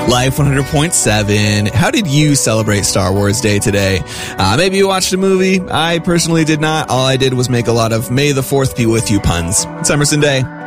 Life 100.7. How did you celebrate Star Wars Day today? Maybe you watched a movie. I personally did not. All I did was make a lot of May the 4th be with you puns. It's Emerson Day.